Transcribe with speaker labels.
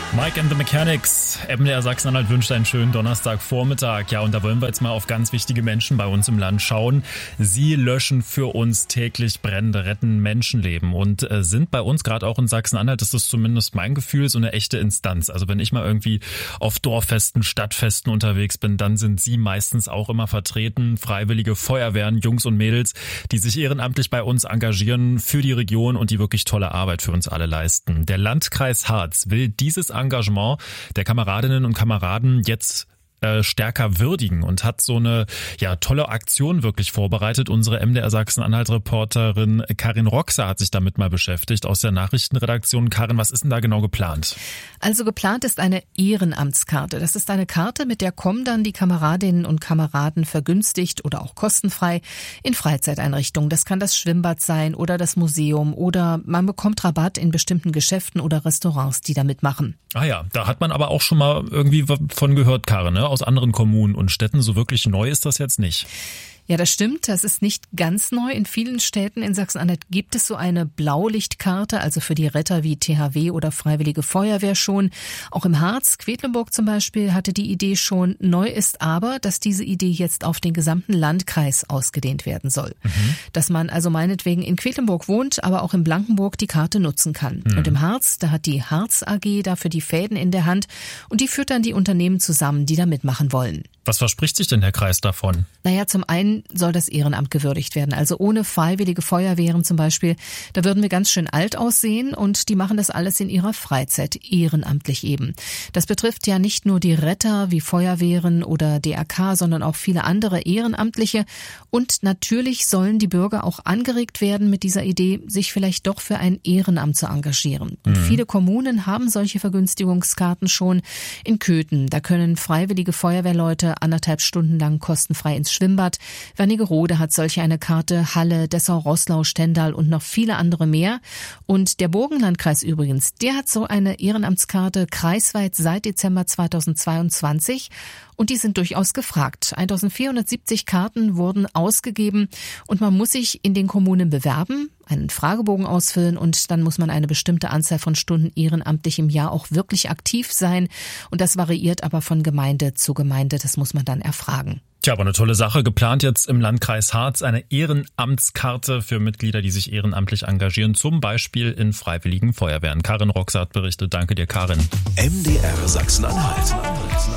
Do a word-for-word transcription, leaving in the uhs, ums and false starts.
Speaker 1: Mike and the Mechanics, M D R Sachsen-Anhalt wünscht einen schönen Donnerstagvormittag. Ja, und da wollen wir jetzt mal auf ganz wichtige Menschen bei uns im Land schauen. Sie löschen für uns täglich Brände, retten Menschenleben und äh, sind bei uns gerade auch in Sachsen-Anhalt, das ist zumindest mein Gefühl, so eine echte Instanz. Also wenn ich mal irgendwie auf Dorffesten, Stadtfesten unterwegs bin, dann sind sie meistens auch immer vertreten. Freiwillige Feuerwehren, Jungs und Mädels, die sich ehrenamtlich bei uns engagieren für die Region und die wirklich tolle Arbeit für uns alle leisten. Der Landkreis Harz will dieses Engagement der Kameradinnen und Kameraden jetzt äh, stärker würdigen und hat so eine ja tolle Aktion wirklich vorbereitet. Unsere M D R Sachsen-Anhalt-Reporterin Karin Roxer hat sich damit mal beschäftigt aus der Nachrichtenredaktion. Karin, was ist denn da genau geplant?
Speaker 2: Also geplant ist eine Ehrenamtskarte. Das ist eine Karte, mit der kommen dann die Kameradinnen und Kameraden vergünstigt oder auch kostenfrei in Freizeiteinrichtungen. Das kann das Schwimmbad sein oder das Museum oder man bekommt Rabatt in bestimmten Geschäften oder Restaurants, die da mitmachen.
Speaker 1: Ah ja, da hat man aber auch schon mal irgendwie von gehört, Karin, ne? Aus anderen Kommunen und Städten. So wirklich neu ist das jetzt nicht.
Speaker 2: Ja, das stimmt. Das ist nicht ganz neu. In vielen Städten in Sachsen-Anhalt gibt es so eine Blaulichtkarte, also für die Retter wie T H W oder Freiwillige Feuerwehr schon. Auch im Harz, Quedlinburg zum Beispiel, hatte die Idee schon. Neu ist aber, dass diese Idee jetzt auf den gesamten Landkreis ausgedehnt werden soll. Mhm. Dass man also meinetwegen in Quedlinburg wohnt, aber auch in Blankenburg die Karte nutzen kann. Mhm. Und im Harz, da hat die Harz A G dafür die Fäden in der Hand und die führt dann die Unternehmen zusammen, die da mitmachen wollen.
Speaker 1: Was verspricht sich denn der Kreis davon?
Speaker 2: Naja, zum einen soll das Ehrenamt gewürdigt werden. Also ohne Freiwillige Feuerwehren zum Beispiel, da würden wir ganz schön alt aussehen und die machen das alles in ihrer Freizeit, ehrenamtlich eben. Das betrifft ja nicht nur die Retter wie Feuerwehren oder D R K, sondern auch viele andere Ehrenamtliche. Und natürlich sollen die Bürger auch angeregt werden mit dieser Idee, sich vielleicht doch für ein Ehrenamt zu engagieren. Und mhm. viele Kommunen haben solche Vergünstigungskarten schon. In Köthen, da können freiwillige Feuerwehrleute anderthalb Stunden lang kostenfrei ins Schwimmbad. Wernigerode hat solche eine Karte, Halle, Dessau, Roßlau, Stendal und noch viele andere mehr. Und der Burgenlandkreis übrigens, der hat so eine Ehrenamtskarte kreisweit seit Dezember zweitausendzweiundzwanzig. Und die sind durchaus gefragt. eintausendvierhundertsiebzig Karten wurden ausgegeben und man muss sich in den Kommunen bewerben, einen Fragebogen ausfüllen und dann muss man eine bestimmte Anzahl von Stunden ehrenamtlich im Jahr auch wirklich aktiv sein. Und das variiert aber von Gemeinde zu Gemeinde, das muss man dann erfragen.
Speaker 1: Tja, aber eine tolle Sache. Geplant jetzt im Landkreis Harz eine Ehrenamtskarte für Mitglieder, die sich ehrenamtlich engagieren, zum Beispiel in Freiwilligen Feuerwehren. Karin Roxer hat berichtet. Danke dir, Karin.
Speaker 3: M D R Sachsen-Anhalt.